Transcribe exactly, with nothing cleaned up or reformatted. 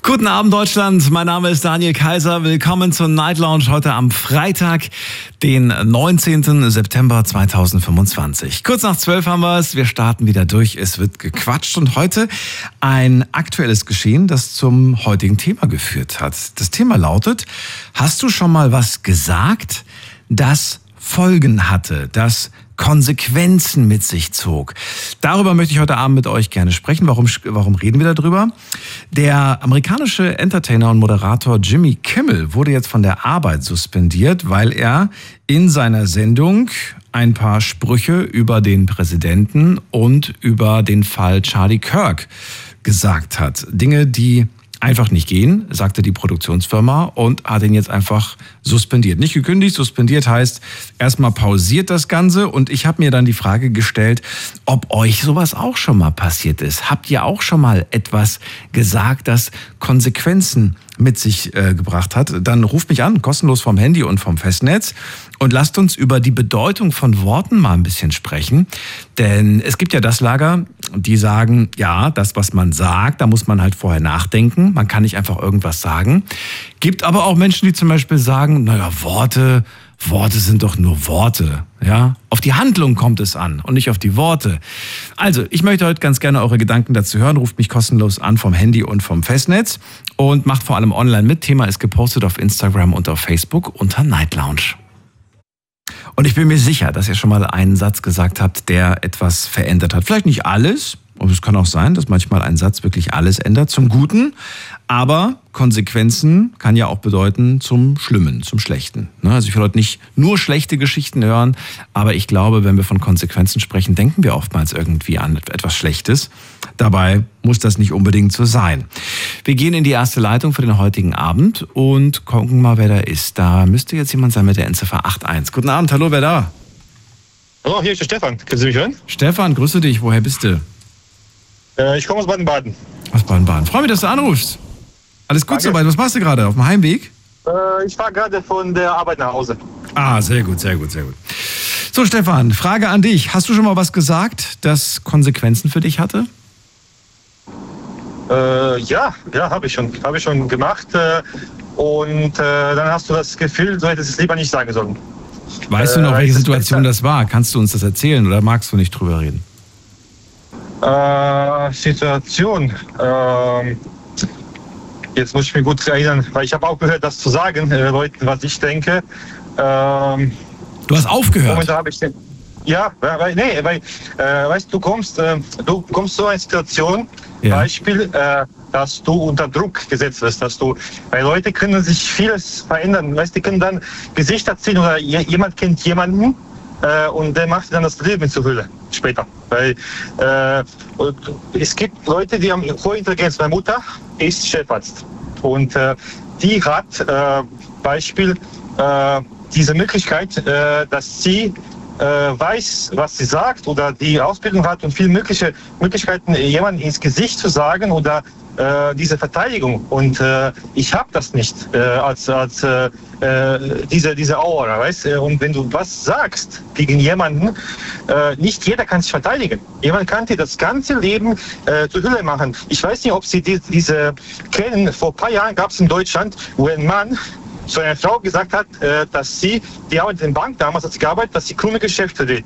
Guten Abend Deutschland, mein Name ist Daniel Kaiser. Willkommen zur Night Lounge heute am Freitag, den neunzehnten September zweitausendfünfundzwanzig. Kurz nach zwölf haben wir es, wir starten wieder durch, es wird gequatscht und heute ein aktuelles Geschehen, das zum heutigen Thema geführt hat. Das Thema lautet, hast du schon mal was gesagt, das Folgen hatte, das Konsequenzen mit sich zog? Darüber möchte ich heute Abend mit euch gerne sprechen. Warum, warum reden wir darüber? Der amerikanische Entertainer und Moderator Jimmy Kimmel wurde jetzt von der Arbeit suspendiert, weil er in seiner Sendung ein paar Sprüche über den Präsidenten und über den Fall Charlie Kirk gesagt hat. Dinge, die einfach nicht gehen, sagte die Produktionsfirma und hat ihn jetzt einfach suspendiert. Nicht gekündigt, suspendiert heißt erstmal pausiert das Ganze und ich habe mir dann die Frage gestellt, ob euch sowas auch schon mal passiert ist. Habt ihr auch schon mal etwas gesagt, das Konsequenzen mit sich äh, gebracht hat? Dann ruft mich an, kostenlos vom Handy und vom Festnetz und lasst uns über die Bedeutung von Worten mal ein bisschen sprechen. Denn es gibt ja das Lager, die sagen, ja, das, was man sagt, da muss man halt vorher nachdenken. Man kann nicht einfach irgendwas sagen. Gibt aber auch Menschen, die zum Beispiel sagen, naja, Worte, Worte sind doch nur Worte. Ja? Auf die Handlung kommt es an und nicht auf die Worte. Also, ich möchte heute ganz gerne eure Gedanken dazu hören. Ruft mich kostenlos an vom Handy und vom Festnetz und macht vor allem online mit. Thema ist gepostet auf Instagram und auf Facebook unter Night Lounge. Und ich bin mir sicher, dass ihr schon mal einen Satz gesagt habt, der etwas verändert hat. Vielleicht nicht alles, und es kann auch sein, dass manchmal ein Satz wirklich alles ändert zum Guten. Aber Konsequenzen kann ja auch bedeuten zum Schlimmen, zum Schlechten. Also ich will heute nicht nur schlechte Geschichten hören, aber ich glaube, wenn wir von Konsequenzen sprechen, denken wir oftmals irgendwie an etwas Schlechtes. Dabei muss das nicht unbedingt so sein. Wir gehen in die erste Leitung für den heutigen Abend und gucken mal, wer da ist. Da müsste jetzt jemand sein mit der Endziffer acht eins. Guten Abend, hallo, wer da? Hallo, hier ist der Stefan. Können Sie mich hören? Stefan, grüße dich. Woher bist du? Äh, ich komme aus Baden-Baden. Aus Baden-Baden. Freue mich, dass du anrufst. Alles gut soweit. Was machst du gerade? Auf dem Heimweg? Äh, ich fahre gerade von der Arbeit nach Hause. Ah, sehr gut, sehr gut, sehr gut. So, Stefan, Frage an dich. Hast du schon mal was gesagt, das Konsequenzen für dich hatte? Äh, ja, ja, habe ich schon. Habe ich schon gemacht. Äh, und äh, dann hast du das Gefühl, du hättest es lieber nicht sagen sollen. Weißt äh, du noch, welche Situation das war? Kannst du uns das erzählen oder magst du nicht drüber reden? Äh, Situation. Ähm, jetzt muss ich mich gut erinnern, weil ich habe auch gehört, das zu sagen, äh, Leuten, was ich denke. Ähm, du hast aufgehört? Momentan habe ich den, ja, weil, nee, weil, äh, weißt du, kommst, äh, du kommst so eine Situation, ja. Beispiel, äh, dass du unter Druck gesetzt wirst, dass du, weil Leute können sich vieles verändern, weißt du, die können dann Gesichter ziehen oder jemand kennt jemanden, Äh, und der macht dann das Leben zur Hölle später. Weil äh, es gibt Leute, die haben hohe Intelligenz. Meine Mutter ist Chefarzt und äh, die hat äh, Beispiel äh, diese Möglichkeit, äh, dass sie äh, weiß, was sie sagt oder die Ausbildung hat und viele mögliche Möglichkeiten, jemandem ins Gesicht zu sagen oder äh, diese Verteidigung. Und äh, ich habe das nicht äh, als, als äh, diese, diese Aura, weißt du? Und wenn du was sagst gegen jemanden, äh, nicht jeder kann sich verteidigen. Jemand kann dir das ganze Leben äh, zur Hölle machen. Ich weiß nicht, ob Sie die, diese kennen. Vor ein paar Jahren gab es in Deutschland, wo ein Mann zu einer Frau gesagt hat, äh, dass sie, die arbeitet in der Bank, damals hat sie gearbeitet, dass sie krumme Geschäfte dreht.